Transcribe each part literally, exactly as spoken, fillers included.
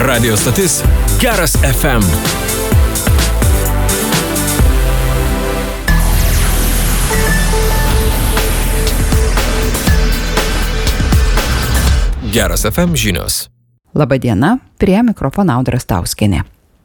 Radio stotis Geras F M. Geras F M žinios. Labadiena, prie mikrofono Audra Stauskienė.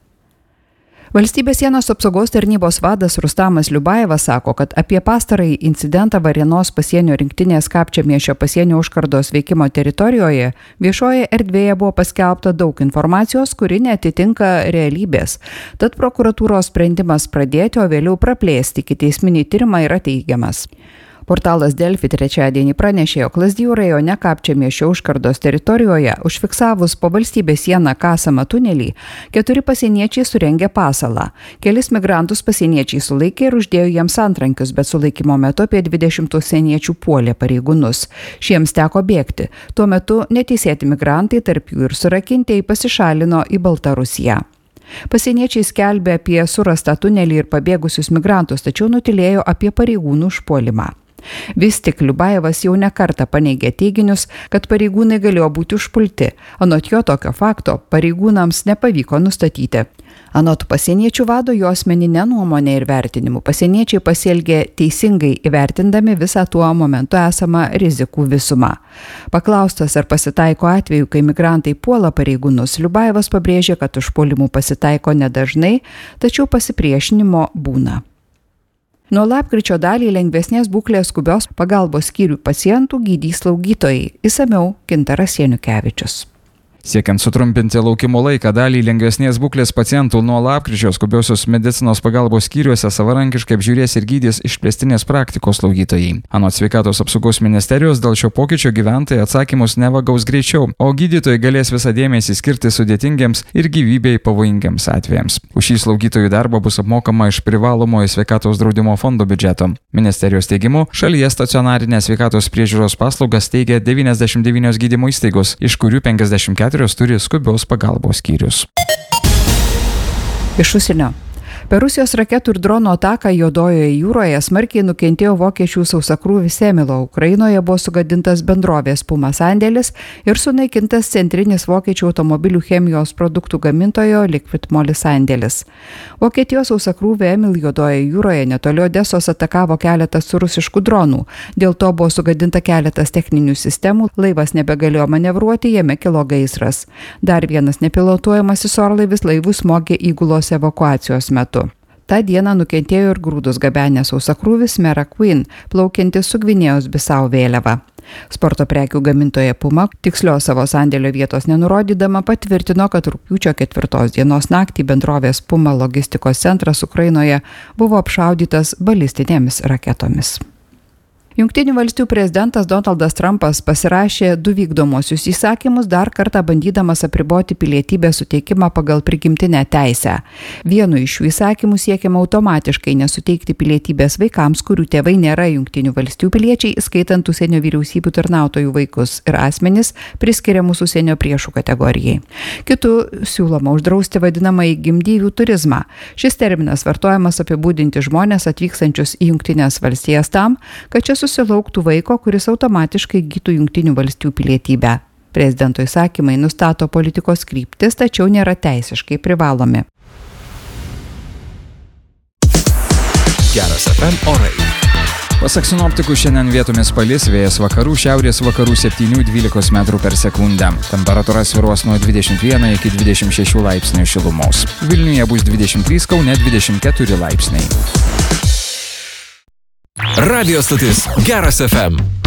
Valstybės sienos apsaugos tarnybos vadas Rustamas Liubajevas sako, kad apie pastarąjį incidentą Varėnos pasienio rinktinės Kapčiamiesčio pasienio užkardos veikimo teritorijoje viešoje erdvėje buvo paskelbta daug informacijos, kuri neatitinka realybės. Tad prokuratūros sprendimas pradėti, o vėliau praplėsti ikiteisminį tyrimą yra teigiamas. Portalas Delfi trečiadienį pranešė, jog Lazdijų rajone Kapčiamiesčio užkardos teritorijoje, užfiksavus po valstybės sieną kasamą tunelį, keturi pasieniečiai surengė pasalą. Kelis migrantus pasieniečiai sulaikė ir uždėjo jiems antrankius, bet sulaikymo metu apie dvidešimt užsieniečių puolė pareigūnus. Šiems teko bėgti. Tuo metu neteisėti migrantai, tarp jų ir surakintieji, pasišalino į Baltarusiją. Pasieniečiai skelbė apie surastą tunelį ir pabėgusius migrantus, tačiau nutylėjo apie pareigūnų užpuolimą. Vis tik Liubajevas jau nekartą paneigė teiginius, kad pareigūnai galėjo būti užpulti. Anot jo tokio fakto pareigūnams nepavyko nustatyti. Anot pasieniečių vado jo asmeninė nuomonė ir vertinimu pasieniečiai pasielgė teisingai įvertindami visą tuo momentu esamą rizikų visumą. Paklaustas, ar pasitaiko atveju, kai migrantai puola pareigūnus, Liubajevas pabrėžė, kad užpuolimų pasitaiko nedažnai, tačiau pasipriešinimo būna. Nuo lapkričio dalį lengvesnės būklės skubios pagalbos skyrių pacientų gydys slaugytojai. Išsamiau Gintaras Janukevičius. Siekiant sutrumpinti laukimo laiką, dalį lengvesnės būklės pacientų nuo lapkričio skubiosios medicinos pagalbos skyriuose savarankiškai apžiūrės ir gydys išplėstinės praktikos slaugytojai. Anot Sveikatos apsaugos ministerijos, dėl šio pokyčio gyventojai atsakymus neva gaus greičiau, o gydytojai galės visą dėmesį skirti sudėtingiams ir gyvybei pavojingiams atvejams. Už šį slaugytojų darbą bus apmokama iš privalomojo sveikatos draudimo fondo biudžeto. Ministerijos teigimu, šalyje stacionarinės sveikatos priežiūros paslaugas teigia devyniasdešimt devynios gydymo įstaigos, iš kurių penkiasdešimt keturios turi skubios pagalbos skyrius. Iš užsienio. Per Rusijos raketų ir dronų ataką Juodojoje jūroje smarkiai nukentėjo vokiečių sausakrūvis Semilo. Ukrainoje buvo sugadintas bendrovės Puma sandėlis ir sunaikintas centrinis vokiečių automobilių chemijos produktų gamintojo Liquid Moly sandėlis. Vokietijos sausakrūvė Emil Juodojoje jūroje netoli Odesos atakavo keletas rusiškų dronų. Dėl to buvo sugadinta keletas techninių sistemų, laivas nebegalėjo manevruoti, jame kilo gaisras. Dar vienas nepilotuojamasis orlaivis laivų smogė įgulos evakuacijos metu. Ta diena nukentėjo ir grūdus gabenęs sausakrūvis Mera Queen, plaukiantis su Gvinėjos Bisau vėliava. Sporto prekių gamintoja Puma, tikslios savo sandėlio vietos nenurodydama, patvirtino, kad rugpjūčio ketvirtos dienos naktį bendrovės Puma logistikos centras Ukrainoje buvo apšaudytas balistinėmis raketomis. Jungtinių valstijų prezidentas Donaldas Trumpas pasirašė du vykdomosius įsakymus, dar kartą bandydamas apriboti pilietybės suteikimą pagal prigimtinę teisę. Vienu iš šių įsakymų siekiama automatiškai nesuteikti pilietybės vaikams, kurių tėvai nėra Jungtinių valstijų piliečiai, įskaitant užsienio vyriausybių tarnautojų vaikus ir asmenis priskiriamus užsienio priešų kategorijai. Kitu siūloma uždrausti vadinamąjį gimdyvių turizmą. Šis terminas vartojamas apibūdinti žmonės atvykstančius į Jungtines valstijas tam, kad čia susilauktų vaiko, kuris automatiškai įgytų Jungtinių valstijų pilietybę. Prezidento įsakymai nustato politikos kryptis, tačiau nėra teisiškai privalomi. Geras F M orai. Pasak sinoptikų, šiandien vietomis palis, vėjas vakarų, šiaurės vakarų septyni dvylika metrų per sekundę. Temperatūra svyruos nuo dvidešimt vieno iki dvidešimt šešių laipsnių šilumos. Vilniuje bus dvidešimt trys, Kaune dvidešimt keturi laipsniai. Radio stotis Geras F M.